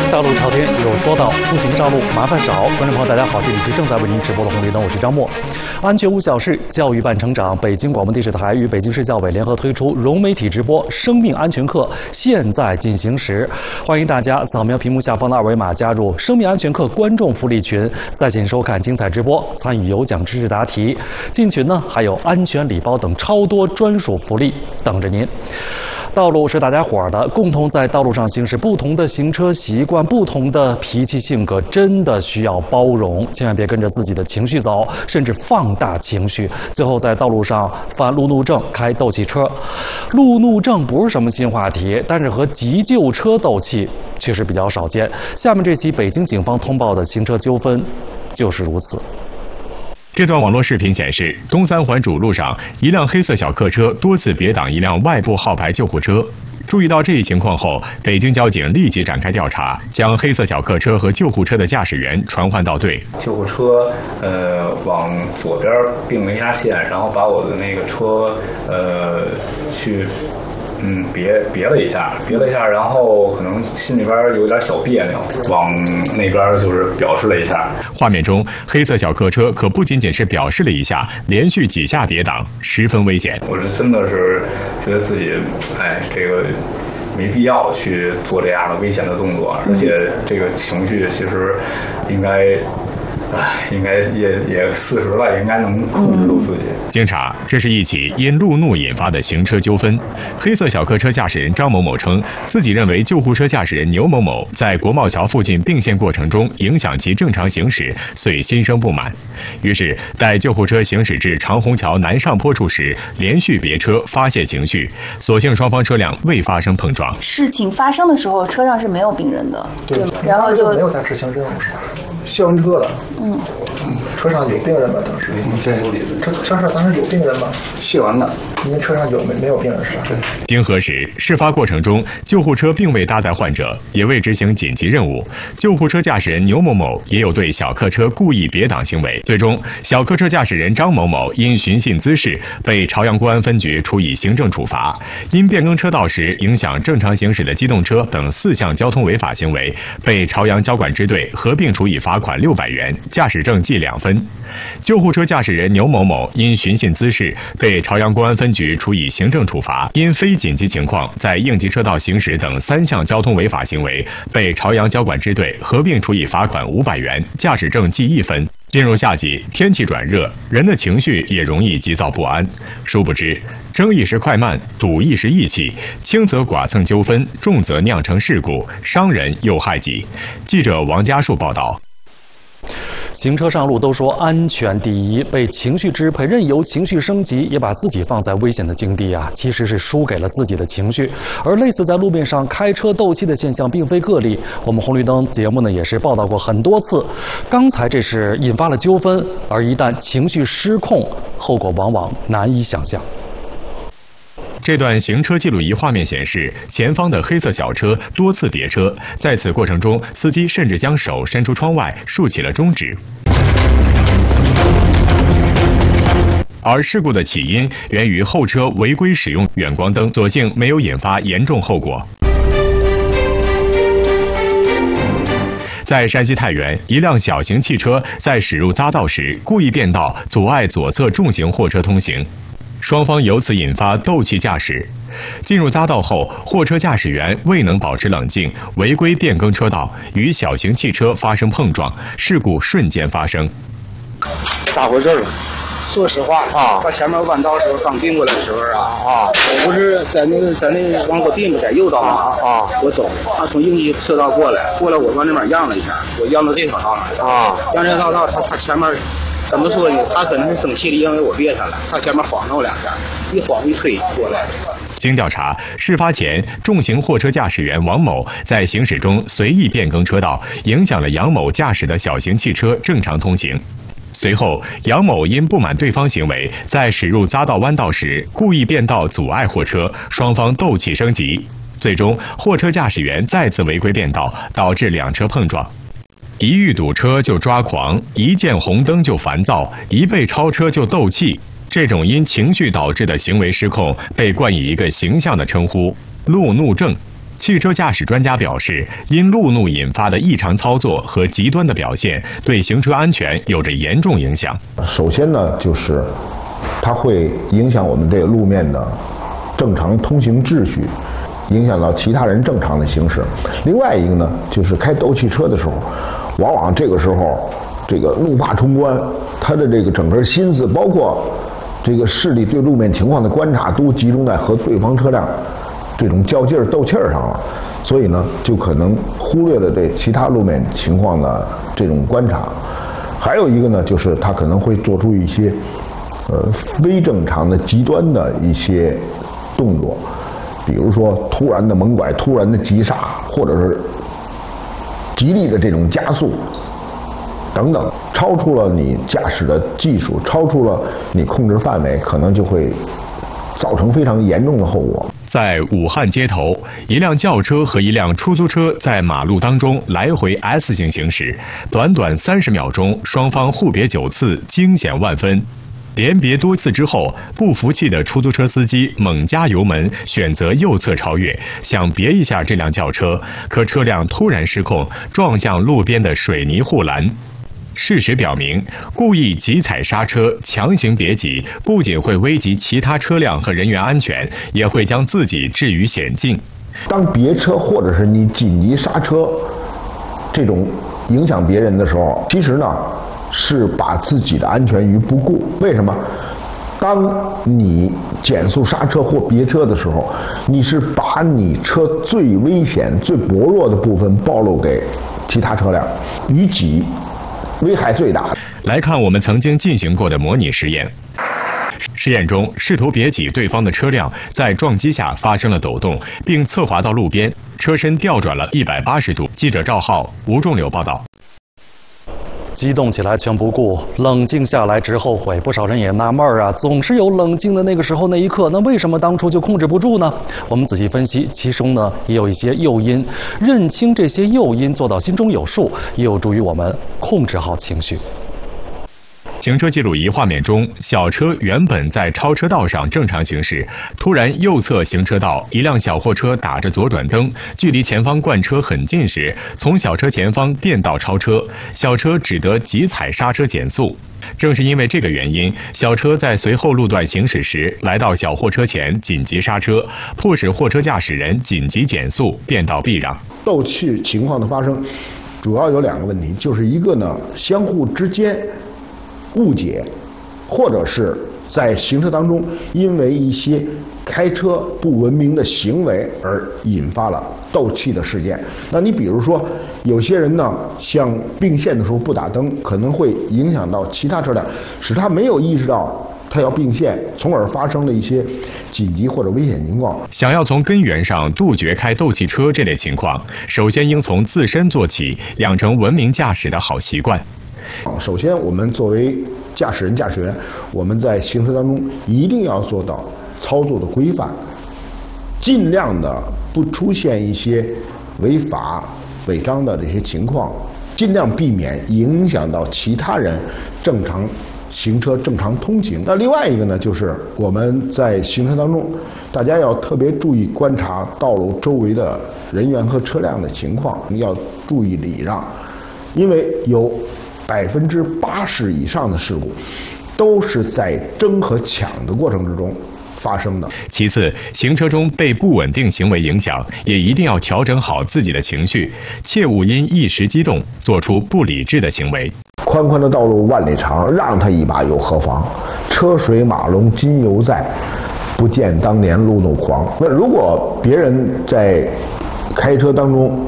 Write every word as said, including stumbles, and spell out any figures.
道路朝天有说道，出行上路麻烦少。观众朋友，大家好，这里是正在为您直播的红绿灯，我是张默。安全无小事，教育伴成长。北京广播电视台与北京市教委联合推出融媒体直播生命安全课，现在进行时。欢迎大家扫描屏幕下方的二维码，加入生命安全课观众福利群，在线收看精彩直播，参与有奖知识答题。进群呢，还有安全礼包等超多专属福利等着您。道路是大家伙儿的，共同在道路上行驶，不同的行车习惯、不同的脾气性格，真的需要包容，千万别跟着自己的情绪走，甚至放大情绪，最后在道路上犯路怒症、开斗气车。路怒症不是什么新话题，但是和急救车斗气确实比较少见。下面这起北京警方通报的行车纠纷就是如此。 这段网络视频显示，东三环主路上，一辆黑色小客车多次别挡一辆外部号牌救护车。注意到这一情况后，北京交警立即展开调查，将黑色小客车和救护车的驾驶员传唤到队。 救护车呃往左边并了一下线，然后把我的那个车呃去。嗯，别别了一下，别了一下，然后可能心里边有点小别扭，往那边就是表示了一下。 画面中，黑色小客车可不仅仅是表示了一下，连续几下跌挡，十分危险。 我是真的是觉得自己，哎，这个没必要去做这样的危险的动作，而且这个情绪其实应该。唉，应该也也四十了，应该能控制住自己。 经查，这是一起因路怒引发的行车纠纷。黑色小客车驾驶人张某某称，自己认为救护车驾驶人牛某某在国贸桥附近并线过程中影响其正常行驶，遂心生不满。于是，待救护车行驶至长虹桥南上坡处时，连续别车发泄情绪，所幸双方车辆未发生碰撞。 事情发生的时候，车上是没有病人的， 对， 然后就没有在执行任务是吧？卸完车了。嗯，车上有病人吗？当时对，车车上当时有病人吗？卸完了，因为车上有没没有病人是吧？对。 经核实，事发过程中，救护车并未搭载患者，也未执行紧急任务。救护车驾驶人牛某某也有对小客车故意别挡行为。最终，小客车驾驶人张某某因寻衅滋事被朝阳公安分局处以行政处罚，因变更车道时影响正常行驶的机动车等四项交通违法行为，被朝阳交管支队合并处以罚款六百元，驾驶证记两分。救护车驾驶人牛某某因寻衅滋事被朝阳公安分局处以行政处罚，因非紧急情况在应急车道行驶等三项交通违法行为，被朝阳交管支队合并处以罚款五百元，驾驶证记一分。进入夏季，天气转热，人的情绪也容易急躁不安。殊不知，争一时快慢，赌一时义气，轻则剐蹭纠纷，重则酿成事故，伤人又害己。记者王家树报道。 行车上路都说安全第一，被情绪支配，任由情绪升级，也把自己放在危险的境地啊，其实是输给了自己的情绪。而类似在路面上开车斗气的现象并非个例，我们红绿灯节目呢也是报道过很多次。刚才这是引发了纠纷，而一旦情绪失控，后果往往难以想象。 这段行车记录仪画面显示，前方的黑色小车多次别车，在此过程中，司机甚至将手伸出窗外，竖起了中指。而事故的起因源于后车违规使用远光灯，所幸没有引发严重后果。在山西太原，一辆小型汽车在驶入匝道时故意变道，阻碍左侧重型货车通行。双方由此引发斗气驾驶。进入匝道后，货车驾驶员未能保持冷静，违规变更车道，与小型汽车发生碰撞，事故瞬间发生。 咋回事？说实话啊，他前面弯道的时候刚并过来的时候啊啊，我不是在那个在那个往我并在右道嘛啊，我走，他从应急车道过来，过来我往那边让了一下，我让到这条道来啊，让这条道他他前面。怎么说呢？他可能是生气的，因为我别他了，他前面晃了我两下，一晃一推过来。 经调查，事发前，重型货车驾驶员王某在行驶中随意变更车道，影响了杨某驾驶的小型汽车正常通行。随后，杨某因不满对方行为，在驶入匝道弯道时故意变道阻碍货车，双方斗气升级。最终，货车驾驶员再次违规变道，导致两车碰撞。一遇堵车就抓狂，一见红灯就烦躁，一被超车就斗气。这种因情绪导致的行为失控被冠以一个形象的称呼——路怒症。 汽车驾驶专家表示，因路怒引发的异常操作和极端的表现，对行车安全有着严重影响。 首先呢，就是它会影响我们这个路面的正常通行秩序，影响到其他人正常的行驶。另外一个呢，就是开斗气车的时候，往往这个时候这个怒发冲冠，他的这个整个心思，包括这个视力对路面情况的观察，都集中在和对方车辆这种较劲儿斗气儿上了，所以呢，就可能忽略了对其他路面情况的这种观察。还有一个呢，就是他可能会做出一些呃非正常的极端的一些动作，比如说突然的猛拐、突然的急刹，或者是极力的这种加速等等，超出了你驾驶的技术，超出了你控制范围，可能就会造成非常严重的后果。 在武汉街头，一辆轿车和一辆出租车在马路当中来回 S 型行驶，短短三十秒钟，双方互别九次，惊险万分。连别多次之后，不服气的出租车司机猛加油门，选择右侧超越，想别一下这辆轿车，可车辆突然失控，撞向路边的水泥护栏。事实表明，故意急踩刹车、强行别挤，不仅会危及其他车辆和人员安全，也会将自己置于险境。 当别车或者是你紧急刹车这种影响别人的时候，其实呢是把自己的安全于不顾。为什么？当你减速刹车或别车的时候，你是把你车最危险、最薄弱的部分暴露给其他车辆，于己危害最大。 来看我们曾经进行过的模拟实验。实验中，试图别挤对方的车辆在撞击下发生了抖动，并侧滑到路边，车身调转了一百八十度。记者赵浩、吴仲柳报道。 激动起来全不顾，冷静下来直后悔。不少人也纳闷儿啊，总是有冷静的那个时候那一刻，那为什么当初就控制不住呢？我们仔细分析，其中呢也有一些诱因，认清这些诱因，做到心中有数，也有助于我们控制好情绪。 行车记录仪画面中，小车原本在超车道上正常行驶，突然右侧行车道一辆小货车打着左转灯，距离前方惯车很近时，从小车前方变道超车，小车只得急踩刹车减速。正是因为这个原因，小车在随后路段行驶时，来到小货车前紧急刹车，迫使货车驾驶人紧急减速，变道避让。 斗气情况的发生，主要有两个问题，就是一个呢，相互之间误解，或者是在行车当中因为一些开车不文明的行为而引发了斗气的事件。那你比如说，有些人呢，像并线的时候不打灯，可能会影响到其他车辆，使他没有意识到他要并线，从而发生了一些紧急或者危险情况。 想要从根源上杜绝开斗气车这类情况，首先应从自身做起，养成文明驾驶的好习惯。 首先，我们作为驾驶人、驾驶员，我们在行车当中一定要做到操作的规范，尽量的不出现一些违法、违章的这些情况，尽量避免影响到其他人正常行车、正常通行。那另外一个呢，就是我们在行车当中，大家要特别注意观察道路周围的人员和车辆的情况，要注意礼让，因为有百分之八十以上的事故都是在争和抢的过程之中发生的。 其次，行车中被不稳定行为影响，也一定要调整好自己的情绪，切勿因一时激动做出不理智的行为。 宽宽的道路万里长，让他一把又何妨？车水马龙今犹在，不见当年路怒狂。那如果别人在开车当中